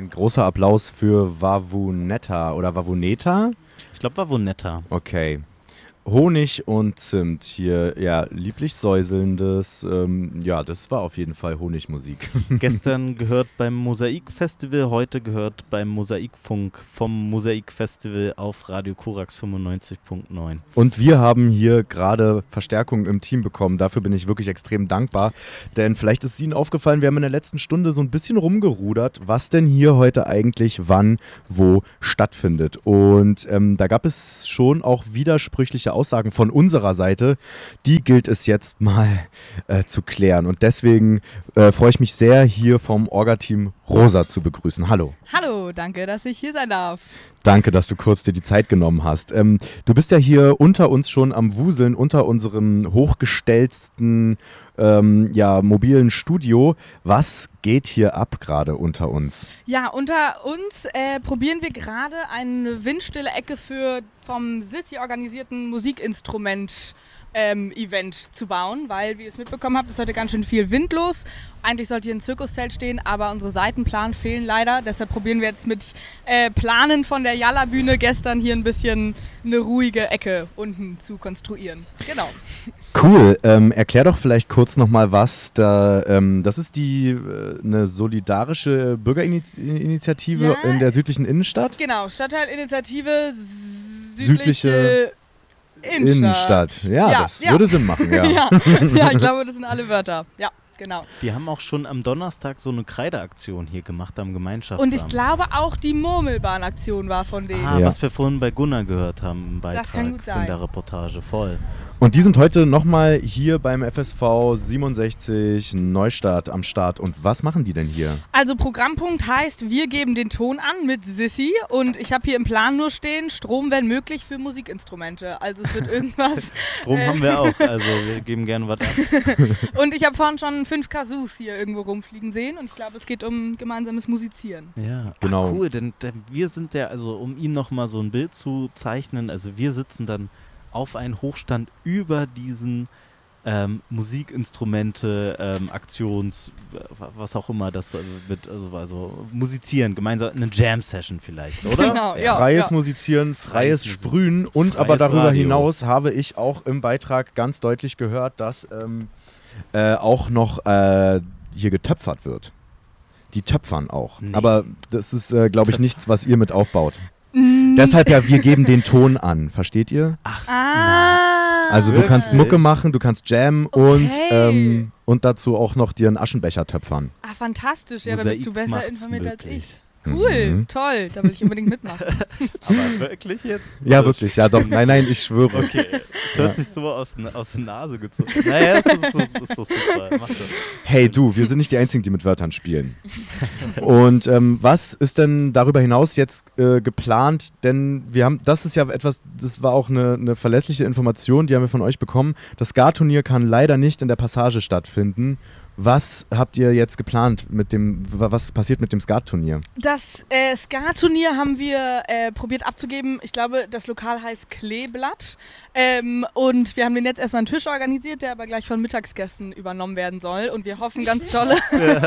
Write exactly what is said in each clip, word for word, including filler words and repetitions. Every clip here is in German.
ein großer Applaus für Wawuneta oder Wawuneta. Ich glaube Wawuneta. Okay. Honig und Zimt hier, ja, lieblich säuselndes, ähm, ja, das war auf jeden Fall Honigmusik. Gestern gehört beim Mosaikfestival, heute gehört beim Mosaikfunk vom Mosaikfestival auf Radio Korax fünfundneunzig Komma neun. Und wir haben hier gerade Verstärkung im Team bekommen, dafür bin ich wirklich extrem dankbar, denn vielleicht ist Ihnen aufgefallen, wir haben in der letzten Stunde so ein bisschen rumgerudert, was denn hier heute eigentlich wann, wo stattfindet. Und ähm, da gab es schon auch widersprüchliche Aussagen von unserer Seite, die gilt es jetzt mal äh, zu klären. Und deswegen äh, freue ich mich sehr, hier vom Orga-Team Rosa zu begrüßen. Hallo. Hallo, danke, dass ich hier sein darf. Danke, dass du kurz dir die Zeit genommen hast. Ähm, du bist ja hier unter uns schon am Wuseln, unter unserem hochgestellten ähm, ja, mobilen Studio. Was geht hier ab gerade unter uns? Ja, unter uns äh, probieren wir gerade eine windstille Ecke für vom Sissi organisierten Musikinstrument Ähm, Event zu bauen, weil, wie ihr es mitbekommen habt, ist heute ganz schön viel Wind los. Eigentlich sollte hier ein Zirkuszelt stehen, aber unsere Seitenplan fehlen leider. Deshalb probieren wir jetzt mit äh, Planen von der Jalla-Bühne gestern hier ein bisschen eine ruhige Ecke unten zu konstruieren. Genau. Cool. Ähm, erklär doch vielleicht kurz nochmal was. Da, ähm, das ist die äh, eine solidarische Bürgerinitiative Ja, in der südlichen Innenstadt? Genau, Stadtteilinitiative südliche, Südliche Innenstadt. Innenstadt. Ja, Ja, das ja. würde Sinn machen, ja. ja, ja, ich glaube, das sind alle Wörter. Ja, genau. Die haben auch schon am Donnerstag so eine Kreideaktion hier gemacht am Gemeinschaftsraum. Und ich glaube auch die Murmelbahnaktion war von denen. Ah, Ja. was wir vorhin bei Gunnar gehört haben im Beitrag Das kann gut von sein. der Reportage. Voll. Und die sind heute nochmal hier beim F S V siebenundsechzig Neustadt am Start. Und was machen die denn hier? Also Programmpunkt heißt, wir geben den Ton an mit Sissi und ich habe hier im Plan nur stehen, Strom, wenn möglich, für Musikinstrumente. Also es wird irgendwas. Strom äh, haben wir auch, also wir geben gerne was ab. Und ich habe vorhin schon fünf Kasus hier irgendwo rumfliegen sehen und ich glaube, es geht um gemeinsames Musizieren. Ja, Genau. Ach, cool, denn, denn wir sind ja, also um Ihnen nochmal so ein Bild zu zeichnen, also wir sitzen dann auf einen Hochstand über diesen ähm, Musikinstrumente, ähm, Aktions, was auch immer das äh, mit, also, also musizieren, gemeinsam eine Jam-Session vielleicht, oder? Genau, ja. Freies ja. Musizieren, freies, Freies Sprühen und Freies aber darüber Radio. hinaus habe ich auch im Beitrag ganz deutlich gehört, dass ähm, äh, auch noch äh, hier getöpfert wird. Die töpfern auch. Nee. Aber das ist, äh, glaube ich, Töpfern. nichts, was ihr mit aufbaut. Mm, Deshalb ja, wir geben den Ton an. Versteht ihr? Ach, Ah. Also du Wirklich? kannst Mucke machen, du kannst jammen Okay. und, ähm, und dazu auch noch dir einen Aschenbecher töpfern. Ah, fantastisch. Ja, da bist du Mosaik besser macht's informiert als möglich. ich. Cool, Mhm. toll. Da will ich unbedingt mitmachen. aber wirklich jetzt? Ja, Oder? wirklich. Ja, doch. Nein, nein, ich schwöre. Okay, es hört Ja. sich so aus, aus der Nase gezogen. Naja, das ist, so, das ist so super. Mach das. Hey du, wir sind nicht die Einzigen, die mit Wörtern spielen. Und ähm, was ist denn darüber hinaus jetzt äh, geplant? Denn wir haben, das ist ja etwas, das war auch eine, eine verlässliche Information, die haben wir von euch bekommen. Das Ska-Turnier kann leider nicht in der Passage stattfinden. Was habt ihr jetzt geplant mit dem, wa- was passiert mit dem Skat-Turnier? Das äh, Ska-Turnier haben wir äh, probiert abzugeben. Ich glaube, das Lokal heißt Kleeblatt. Ähm, und wir haben den jetzt erstmal einen Tisch organisiert, der aber gleich von Mittagsgästen übernommen werden soll. Und wir hoffen ganz dolle,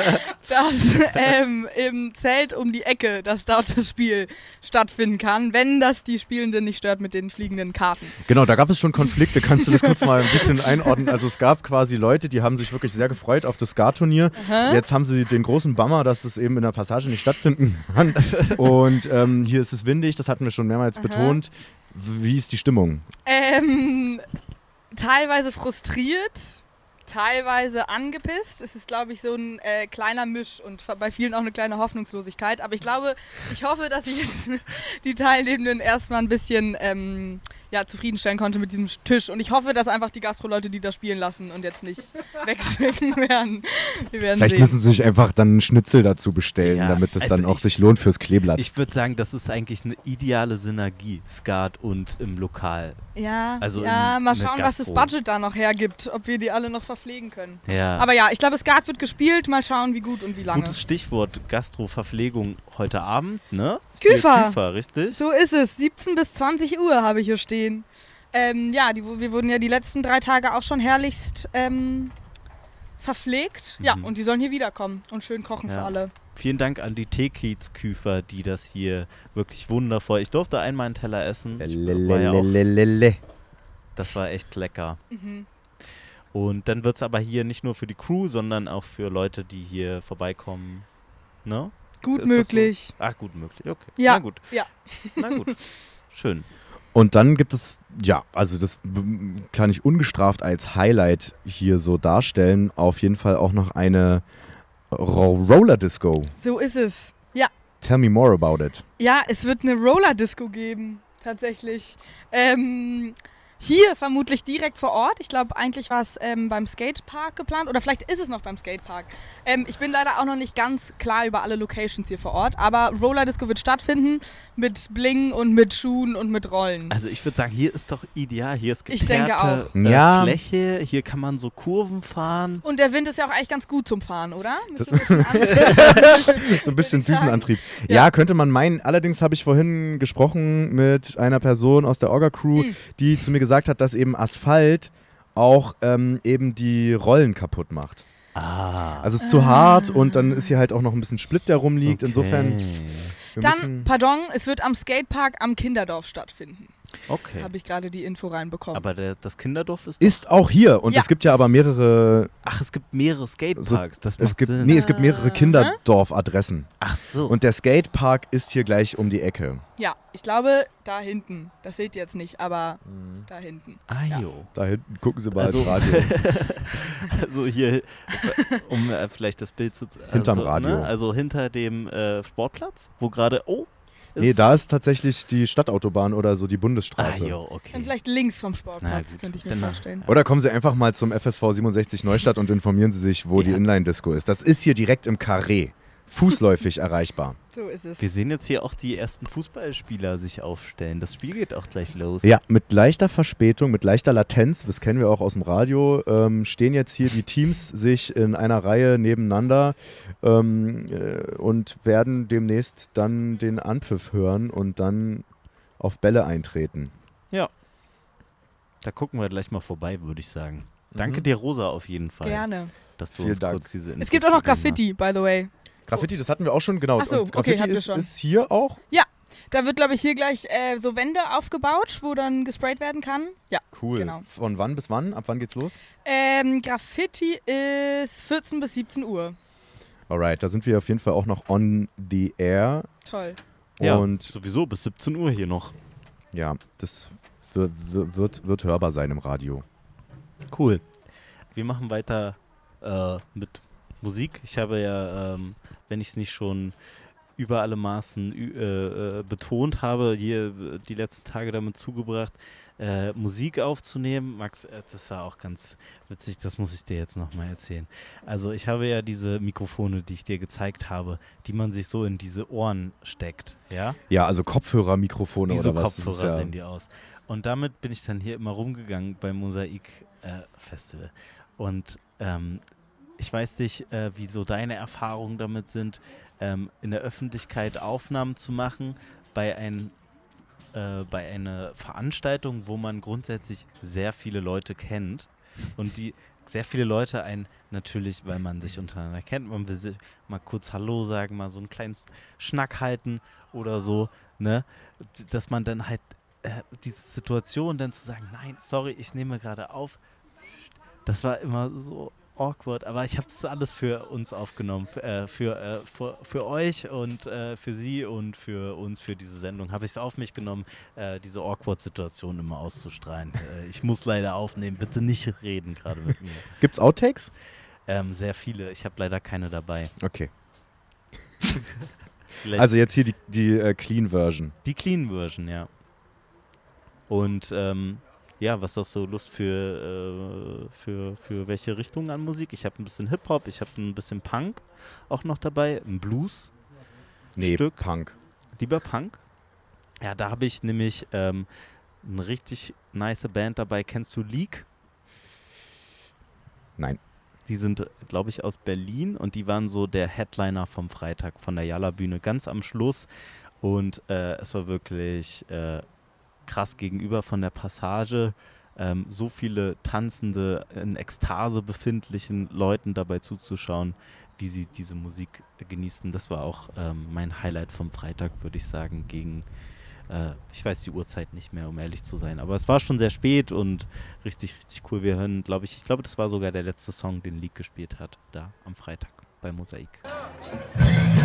dass ähm, im Zelt um die Ecke, dass dort das Spiel stattfinden kann, wenn das die Spielenden nicht stört mit den fliegenden Karten. Genau, da gab es schon Konflikte. Kannst du das kurz mal ein bisschen einordnen? Also es gab quasi Leute, die haben sich wirklich sehr gefreut auf das Ska-Turnier. Jetzt haben sie den großen Bummer, dass es eben in der Passage nicht stattfinden kann. Und ähm, hier ist es windig, das hatten wir schon mehrmals betont. Wie ist die Stimmung? Ähm, teilweise frustriert, teilweise angepisst. Es ist, glaube ich, so ein äh, kleiner Misch und bei vielen auch eine kleine Hoffnungslosigkeit. Aber ich glaube, ich hoffe, dass ich jetzt die Teilnehmenden erstmal ein bisschen ähm, ja, zufriedenstellen konnte mit diesem Tisch. Und ich hoffe, dass einfach die Gastro-Leute die da spielen lassen und jetzt nicht wegschicken werden. Wir werden Vielleicht sehen. müssen sie sich einfach dann einen Schnitzel dazu bestellen, Ja, damit das also dann auch ich- sich lohnt fürs Kleeblatt. Ich würde sagen, das ist eigentlich eine ideale Synergie, Skat und im Lokal. Ja, Also ja in- mal eine schauen, was das Gastro. Budget da noch hergibt, ob wir die alle noch verpflegen können. Ja. Aber ja, ich glaube, Skat wird gespielt, mal schauen, wie gut und wie lange. Gutes Stichwort, Gastro-Verpflegung heute Abend, ne? Küfer. Für Küfer, richtig? So ist es, siebzehn bis zwanzig Uhr habe ich hier stehen. Ähm, ja, die, wir wurden ja die letzten drei Tage auch schon herrlichst ähm, verpflegt. Ja, Mhm. und die sollen hier wiederkommen und schön kochen für Ja. alle. vielen Dank an die Teekiez-Küfer, die das hier wirklich wundervoll. Ich durfte einmal einen Teller essen. Ich war ja auch, Lelelelele. das war echt lecker. Mhm. Und dann wird es aber hier nicht nur für die Crew, sondern auch für Leute, die hier vorbeikommen. Ne? Gut Ist das möglich. So? Ach, gut möglich, okay. Ja. Na gut. Ja. Na gut. Schön. Und dann gibt es, ja, also das b- kann ich ungestraft als Highlight hier so darstellen, auf jeden Fall auch noch eine Ro- Roller Disco. So ist es. Ja. Tell me more about it. Ja, es wird eine Roller-Disco geben, tatsächlich. Ähm, hier vermutlich direkt vor Ort. Ich glaube, eigentlich war es ähm, beim Skatepark geplant oder vielleicht ist es noch beim Skatepark. Ähm, ich bin leider auch noch nicht ganz klar über alle Locations hier vor Ort, aber Roller-Disco wird stattfinden mit Bling und mit Schuhen und mit Rollen. Also ich würde sagen, hier ist doch ideal. Hier ist Ich denke geteerte auch. äh, Ja. Fläche. Hier kann man so Kurven fahren. Und der Wind ist ja auch eigentlich ganz gut zum Fahren, oder? Mit Das- so ein bisschen Antrieb. So ein bisschen Würde ich sagen. Düsenantrieb. Ja. Ja. könnte man meinen. Allerdings habe ich vorhin gesprochen mit einer Person aus der Orga-Crew, Hm. die zu mir gesagt hat, dass eben Asphalt auch ähm, eben die Rollen kaputt macht. Ah. Also es ist zu hart und dann ist hier halt auch noch ein bisschen Split, der rumliegt. Insofern, wir Dann, müssen, pardon, es wird am Skatepark am Kinderdorf stattfinden. Okay. Habe ich gerade die Info reinbekommen. Aber der, das Kinderdorf ist. ist auch hier. Und Ja. es gibt ja aber mehrere, Ach, es gibt mehrere Skateparks. das es macht gibt, Sinn. nee, es gibt mehrere Äh, Kinderdorf-Adressen. Ach so. Und der Skatepark ist hier gleich um die Ecke. ja, ich glaube, da hinten. Das seht ihr jetzt nicht, aber da hinten. ah, Ja. jo. Da hinten gucken Sie mal Also- ins Radio. Also hier, um äh, vielleicht das Bild zu. Also, Hinterm Radio. Ne? Also hinter dem äh, Sportplatz, wo gerade. Oh. Nee, ist- da ist tatsächlich die Stadtautobahn oder so die Ah, Bundesstraße. jo, Dann okay. vielleicht links vom Na Sportplatz, gut, könnte ich mir genau. vorstellen. Oder kommen Sie einfach mal zum F S V siebenundsechzig Neustadt und informieren Sie sich, wo die Ja. Inline-Disco ist. Das ist hier direkt im Carré. Fußläufig erreichbar. So ist es. Wir sehen jetzt hier auch die ersten Fußballspieler sich aufstellen. Das Spiel geht auch gleich los. Ja, mit leichter Verspätung, mit leichter Latenz, das kennen wir auch aus dem Radio, ähm, stehen jetzt hier die Teams sich in einer Reihe nebeneinander ähm, äh, und werden demnächst dann den Anpfiff hören und dann auf Bälle eintreten. Da gucken wir gleich mal vorbei, würde ich sagen. Danke Mhm. dir, Rosa, auf jeden Fall. Gerne. Dass du Vielen uns Dank. kurz diese Es Infos gibt auch noch gegeben hast. Graffiti, by the way. Graffiti, das hatten wir auch schon, genau. Ach so, und okay, Graffiti habt ihr ist, schon. ist hier auch? Da wird, glaube ich, hier gleich äh, so Wände aufgebaut, wo dann gesprayt werden kann. Ja. Cool. Genau. Von wann bis wann? Ab wann geht's los? Ähm, Graffiti ist vierzehn bis siebzehn Uhr. Alright, da sind wir auf jeden Fall auch noch on the air. Toll. Ja, Und sowieso bis siebzehn Uhr hier noch. ja, das wird, wird, wird hörbar sein im Radio. Cool. Wir machen weiter äh, mit Musik. Ich habe ja, ähm, wenn ich es nicht schon über alle Maßen ü- äh, äh, betont habe, hier äh, die letzten Tage damit zugebracht, äh, Musik aufzunehmen. Max, äh, das war auch ganz witzig, das muss ich dir jetzt nochmal erzählen. Also ich habe ja diese Mikrofone, die ich dir gezeigt habe, die man sich so in diese Ohren steckt, ja? Ja, also Kopfhörer, Mikrofone Wie so oder was? Das ist Kopfhörer ja, sehen die aus. Und damit bin ich dann hier immer rumgegangen beim Mosaik-Festival. Und ähm, ich weiß nicht, äh, wie so deine Erfahrungen damit sind, ähm, in der Öffentlichkeit Aufnahmen zu machen bei, ein, äh, bei einer Veranstaltung, wo man grundsätzlich sehr viele Leute kennt und die sehr viele Leute einen natürlich, weil man sich untereinander kennt, man will sich mal kurz Hallo sagen, mal so einen kleinen Schnack halten oder so, ne, dass man dann halt äh, diese Situation dann zu sagen, nein, sorry, ich nehme gerade auf, das war immer so awkward, aber ich habe das alles für uns aufgenommen, f- äh, für, äh, für, für euch und äh, für sie und für uns, für diese Sendung habe ich es auf mich genommen, äh, diese awkward-Situation immer auszustrahlen. äh, ich muss leider aufnehmen, bitte nicht reden gerade mit mir. Gibt's Outtakes? Ähm, sehr viele, ich habe leider keine dabei. Okay. Vielleicht Also jetzt hier die, die äh, Clean-Version. die Clean-Version, ja. Und ähm, ja, was hast du Lust für, äh, für, für welche Richtung an Musik? Ich habe ein bisschen Hip-Hop, ich habe ein bisschen Punk auch noch dabei, ein Blues. Nee, Stück. Punk. Lieber Punk? Ja, da habe ich nämlich ähm, eine richtig nice Band dabei. Kennst du Leak? Nein. Die sind, glaube ich, aus Berlin und die waren so der Headliner vom Freitag von der Jalla-Bühne ganz am Schluss. Und äh, es war wirklich äh, krass gegenüber von der Passage. ähm, so viele tanzende, in Ekstase befindlichen Leuten dabei zuzuschauen, wie sie diese Musik genießen. Das war auch ähm, mein Highlight vom Freitag, würde ich sagen, gegen, äh, ich weiß die Uhrzeit nicht mehr, um ehrlich zu sein, aber es war schon sehr spät und richtig, richtig cool. Wir hören, glaube ich, ich glaube, das war sogar der letzte Song, den Leak gespielt hat, da am Freitag bei Mosaik.